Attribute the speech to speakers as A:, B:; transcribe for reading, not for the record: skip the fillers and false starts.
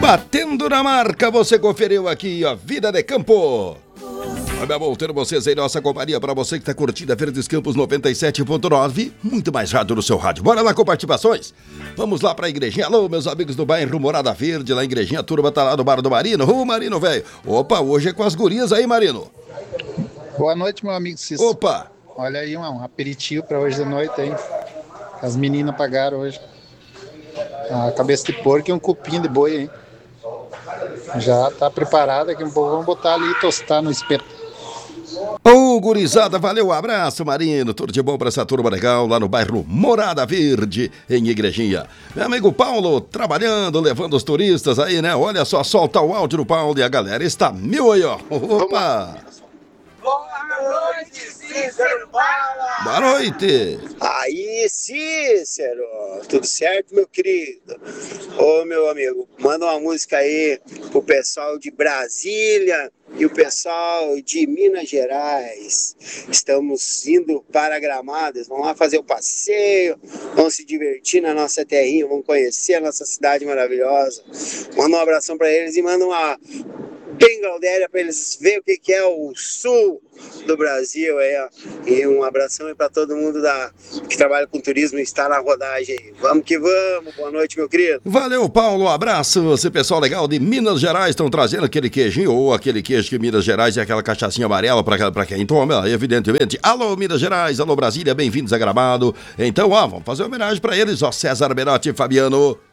A: Batendo na marca, você conferiu aqui a Vida de Campo. É bom ter vocês em nossa companhia. Para você que está curtindo a Verdes Campos 97.9, muito mais rádio no seu rádio. Bora lá com participações. Vamos lá para a igrejinha. Alô, meus amigos do bairro Morada Verde, lá a igrejinha, a turma tá lá no bar do Marino. Ô, Marino, velho. Opa, hoje é com as gurias aí, Marino.
B: Boa noite, meu amigo Cícero.
A: Opa.
B: Olha aí, um aperitivo para hoje de noite, hein? As meninas pagaram hoje. A cabeça de porco e um cupim de boi, hein? Já tá preparado aqui um pouco. Vamos botar ali e tostar no espeto.
A: Ô, gurizada, valeu, abraço, Marino. Tudo de bom pra essa turma legal lá no bairro Morada Verde, em Igrejinha. Meu amigo Paulo, trabalhando, levando os turistas aí, né? Olha só, solta o áudio do Paulo e a galera está mil aí, ó. Opa!
C: Boa noite, Cícero Fala!
A: Boa noite!
C: Aí, Cícero! Tudo certo, meu querido? Ô, meu amigo, manda uma música aí pro pessoal de Brasília e o pessoal de Minas Gerais. Estamos indo para Gramadas, vamos lá fazer o passeio, vamos se divertir na nossa terrinha, vamos conhecer a nossa cidade maravilhosa. Manda um abração para eles e manda uma bem Galdéria para eles verem o que é o sul do Brasil aí, ó. E um abração aí para todo mundo que trabalha com turismo e está na rodagem aí. Vamos que vamos, boa noite, meu querido.
A: Valeu, Paulo, abraço. Esse pessoal legal de Minas Gerais estão trazendo aquele queijinho, ou aquele queijo que Minas Gerais é aquela cachaçinha amarela para quem toma, evidentemente. Alô, Minas Gerais, alô, Brasília, bem-vindos a Gramado. Então, ó, vamos fazer homenagem para eles, ó, César Menotti e Fabiano.